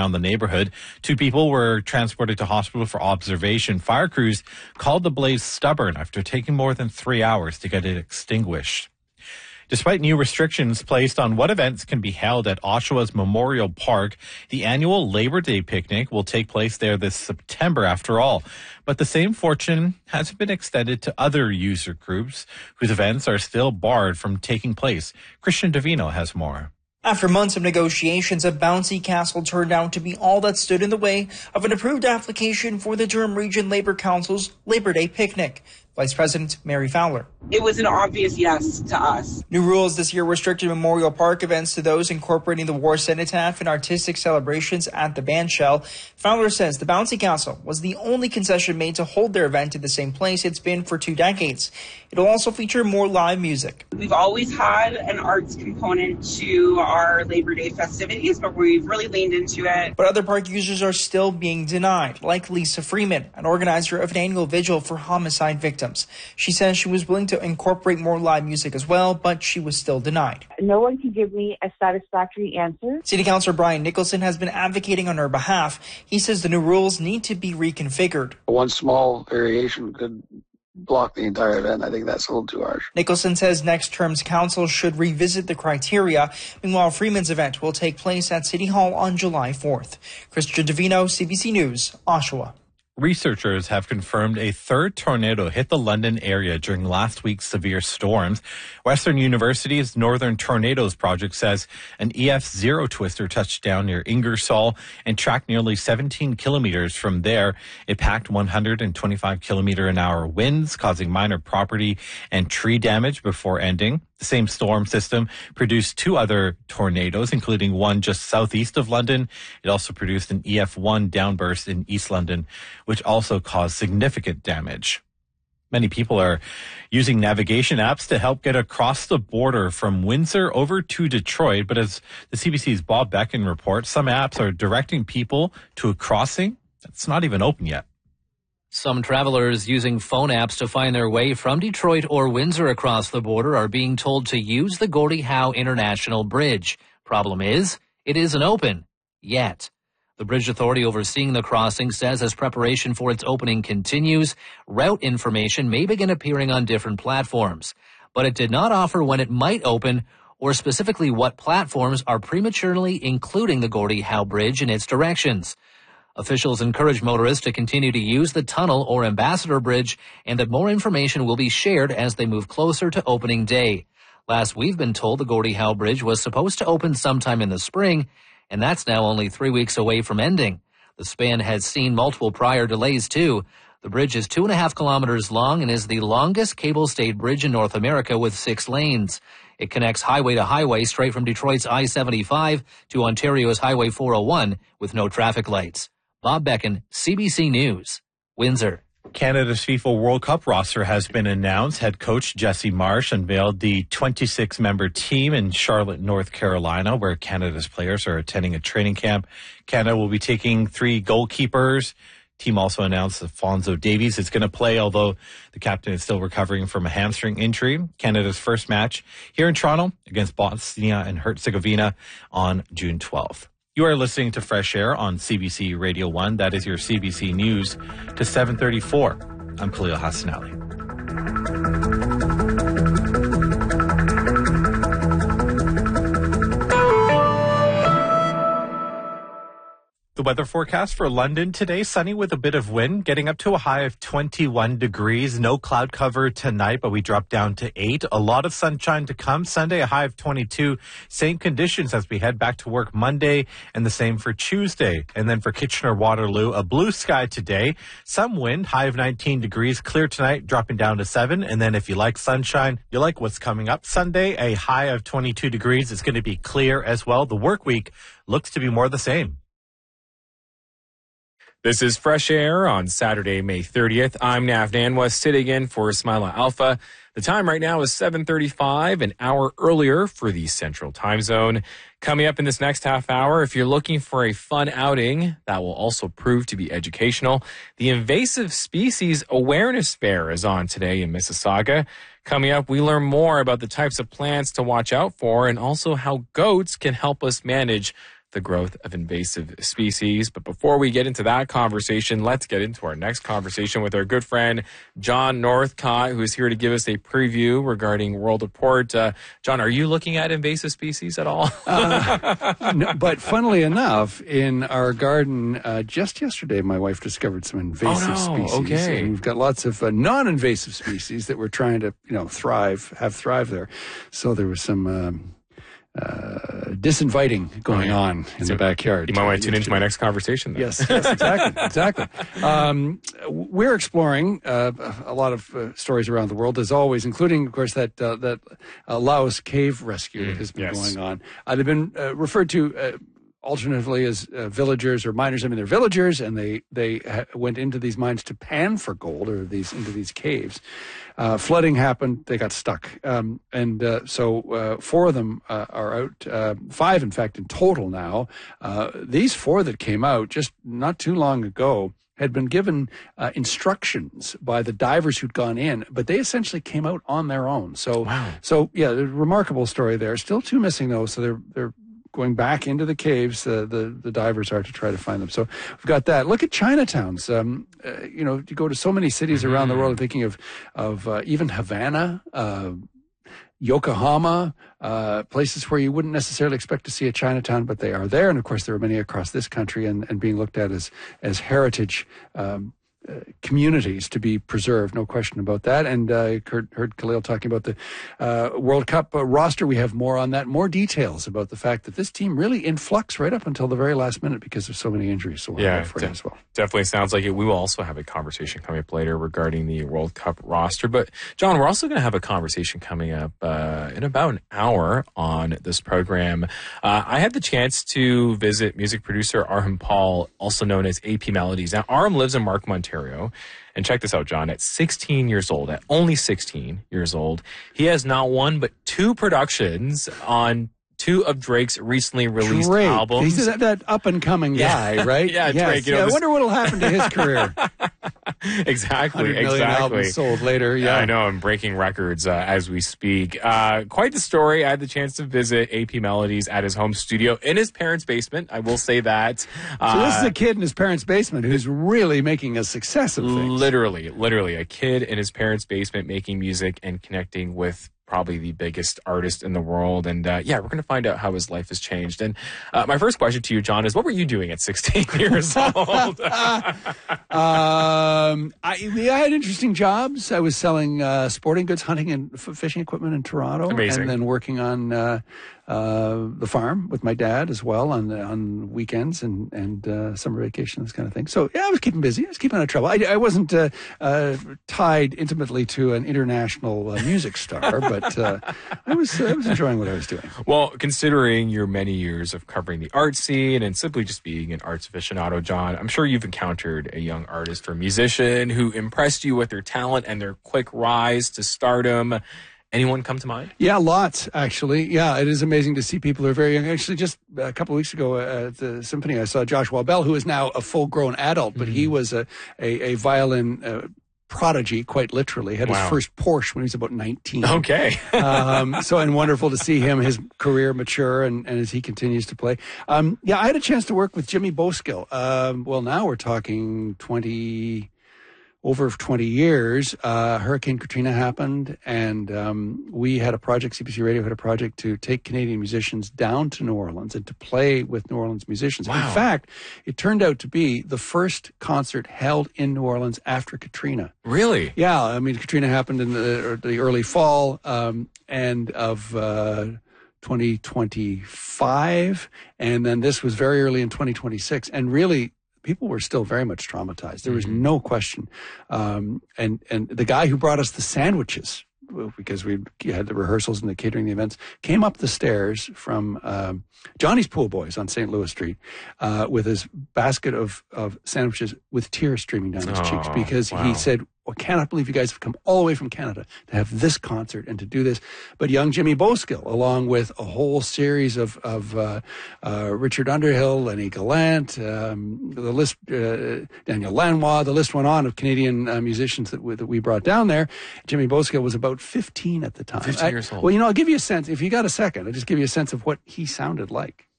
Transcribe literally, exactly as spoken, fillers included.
around the neighborhood. Two people were transported to hospital for observation. Fire crews called the blaze stubborn after taking more than three hours to get it extinguished. Despite new restrictions placed on what events can be held at Oshawa's Memorial Park, the annual Labor Day picnic will take place there this September after all. But the same fortune hasn't been extended to other user groups whose events are still barred from taking place. Christian Davino has more. After months of negotiations, a bouncy castle turned out to be all that stood in the way of an approved application for the Durham Region Labour Council's Labor Day picnic. Vice President Mary Fowler. It was an obvious yes to us. New rules this year restricted Memorial Park events to those incorporating the war cenotaph and artistic celebrations at the bandshell. Fowler says the bouncy castle was the only concession made to hold their event at the same place it's been for two decades. It'll also feature more live music. We've always had an arts component to our Labor Day festivities, but we've really leaned into it. But other park users are still being denied, like Lisa Freeman, an organizer of an annual vigil for homicide victims. She says she was willing to incorporate more live music as well, but she was still denied. No one can give me a satisfactory answer. City Councilor Brian Nicholson has been advocating on her behalf. He says the new rules need to be reconfigured. One small variation could block the entire event. I think that's a little too harsh. Nicholson says next term's council should revisit the criteria. Meanwhile, Freeman's event will take place at City Hall on July fourth. Christian Davino, C B C News, Oshawa. Researchers have confirmed a third tornado hit the London area during last week's severe storms. Western University's Northern Tornadoes Project says an E F zero twister touched down near Ingersoll and tracked nearly seventeen kilometers from there. It packed one hundred twenty-five kilometer an hour winds, causing minor property and tree damage before ending. The same storm system produced two other tornadoes, including one just southeast of London. It also produced an E F one downburst in East London, which also caused significant damage. Many people are using navigation apps to help get across the border from Windsor over to Detroit. But as the C B C's Bob Beckin reports, some apps are directing people to a crossing that's not even open yet. Some travelers using phone apps to find their way from Detroit or Windsor across the border are being told to use the Gordie Howe International Bridge. Problem is, it isn't open yet. The bridge authority overseeing the crossing says as preparation for its opening continues, route information may begin appearing on different platforms. But it did not offer when it might open or specifically what platforms are prematurely including the Gordie Howe Bridge in its directions. Officials encourage motorists to continue to use the tunnel or Ambassador Bridge and that more information will be shared as they move closer to opening day. Last we've been told the Gordie Howe Bridge was supposed to open sometime in the spring, and that's now only three weeks away from ending. The span has seen multiple prior delays too. The bridge is two and a half kilometers long and is the longest cable-stayed bridge in North America with six lanes. It connects highway to highway straight from Detroit's I seventy-five to Ontario's Highway four oh one with no traffic lights. Bob Beckin, C B C News, Windsor. Canada's FIFA World Cup roster has been announced. Head coach Jesse Marsh unveiled the twenty-six member team in Charlotte, North Carolina, where Canada's players are attending a training camp. Canada will be taking three goalkeepers. Team also announced Alphonso Davies is going to play, although the captain is still recovering from a hamstring injury. Canada's first match here in Toronto against Bosnia and Herzegovina on June twelfth. You are listening to Fresh Air on C B C Radio one. That is your C B C News to seven thirty-four. I'm Khalil Hassan Ali. The weather forecast for London today, sunny with a bit of wind, getting up to a high of twenty-one degrees. No cloud cover tonight, but we drop down to eight. A lot of sunshine to come. Sunday, a high of twenty-two. Same conditions as we head back to work Monday, and the same for Tuesday. And then for Kitchener-Waterloo, a blue sky today. Some wind, high of nineteen degrees. Clear tonight, dropping down to seven. And then if you like sunshine, you like what's coming up. Sunday, a high of twenty-two degrees. It's going to be clear as well. The work week looks to be more the same. This is Fresh Air on Saturday, May thirtieth. I'm Nav Nanwa, sitting in for Ismaila Alpha. The time right now is seven thirty-five, an hour earlier for the Central Time Zone. Coming up in this next half hour, if you're looking for a fun outing that will also prove to be educational, the Invasive Species Awareness Fair is on today in Mississauga. Coming up, we learn more about the types of plants to watch out for and also how goats can help us manage the growth of invasive species. But before we get into that conversation, let's get into our next conversation with our good friend, John Northcott, who is here to give us a preview regarding World Report. Uh, John, are you looking at invasive species at all? uh, no, but funnily enough, in our garden uh, just yesterday, my wife discovered some invasive oh, no. species. Okay. And we've got lots of uh, non-invasive species that we're trying to, you know, thrive, have thrive there. So there was some um, uh, disinviting going oh, yeah. on in so the backyard. You might want to tune into my next conversation then. Yes, yes, exactly, exactly. Um, we're exploring uh, a lot of uh, stories around the world, as always, including, of course, that uh, that uh, Laos cave rescue mm, that has been yes. going on. Uh, they've been uh, referred to uh, alternatively as uh, villagers or miners. I mean, they're villagers, and they they ha- went into these mines to pan for gold, or these into these caves. Uh, flooding happened; they got stuck, um, and uh, so uh, four of them uh, are out. Uh, five, in fact, in total now. Uh, these four that came out just not too long ago had been given uh, instructions by the divers who'd gone in, but they essentially came out on their own. So, wow. so yeah, a remarkable story there. Still two missing though, so they're they're. going back into the caves, uh, the, the divers are to try to find them. So we've got that. Look at Chinatowns. Um, uh, you know, you go to so many cities mm-hmm. around the world. I'm thinking of, of uh, even Havana, uh, Yokohama, uh, places where you wouldn't necessarily expect to see a Chinatown, but they are there. And of course, there are many across this country and, and being looked at as, as heritage, um, Uh, communities to be preserved, no question about that. And I uh, heard, heard Khalil talking about the uh, World Cup uh, roster. We have more on that, more details about the fact that this team really in flux right up until the very last minute because of so many injuries. So we'll yeah, for de- you as well. Definitely sounds like it. We will also have a conversation coming up later regarding the World Cup roster. But John, we're also going to have a conversation coming up uh, in about an hour on this program. Uh, I had the chance to visit music producer Arham Paul, also known as A P Melodies. Now, Arham lives in Markham, Ontario. And check this out, John. At sixteen years old, at only sixteen years old, he has not one but two productions on two of Drake's recently released Drake. albums. He's that, that up-and-coming guy, yeah. right? yeah, yes. Drake. You know, yeah, this... I wonder what will happen to his career. exactly, one hundred million exactly. albums sold later, yeah. I know, I'm breaking records uh, as we speak. Uh, quite the story. I had the chance to visit A P Melodies at his home studio in his parents' basement. I will say that. Uh, so this is a kid in his parents' basement who's really making a success of things. Literally, literally. A kid in his parents' basement making music and connecting with probably the biggest artist in the world. And uh, yeah, we're going to find out how his life has changed. And uh, my first question to you, John, is what were you doing at sixteen years old? um, I, I had interesting jobs. I was selling uh, sporting goods, hunting and f- fishing equipment in Toronto. Amazing. And then working on uh, uh, the farm with my dad as well on on weekends and, and uh, summer vacation, this kind of thing. So yeah, I was keeping busy. I was keeping out of trouble. I, I wasn't uh, uh, tied intimately to an international uh, music star, but But uh, I was uh, I was enjoying what I was doing. Well, considering your many years of covering the art scene and simply just being an arts aficionado, John, I'm sure you've encountered a young artist or musician who impressed you with their talent and their quick rise to stardom. Anyone come to mind? Yeah, lots, actually. Yeah, it is amazing to see people who are very young. Actually, just a couple of weeks ago uh, at the symphony, I saw Joshua Bell, who is now a full-grown adult, but mm-hmm. he was a, a, a violin uh, prodigy, quite literally. Had wow. his first Porsche when he was about nineteen. Okay. um, so, and wonderful to see him, his career mature, and, and as he continues to play. Um, yeah, I had a chance to work with Jimmy Boskill. Um, well, now we're talking twenty... Over twenty years, uh, Hurricane Katrina happened, and um, we had a project, C B C Radio had a project to take Canadian musicians down to New Orleans and to play with New Orleans musicians. Wow. In fact, it turned out to be the first concert held in New Orleans after Katrina. Really? Yeah, I mean, Katrina happened in the, the early fall um, and of uh, twenty twenty-five, and then this was very early in twenty twenty-six, and really, people were still very much traumatized. There was no question. Um, and, and the guy who brought us the sandwiches, because we had the rehearsals and the catering the events, came up the stairs from um, Johnny's Pool Boys on Saint Louis Street uh, with his basket of, of sandwiches with tears streaming down his oh, cheeks because wow. he said, I cannot believe you guys have come all the way from Canada to have this concert and to do this. But young Jimmy Boskill, along with a whole series of, of uh, uh, Richard Underhill, Lenny Gallant, um, the list, uh, Daniel Lanois, the list went on of Canadian uh, musicians that we, that we brought down there. Jimmy Boskill was about fifteen at the time. fifteen years old. I, well, you know, I'll give you a sense. If you got a second, I'll just give you a sense of what he sounded like.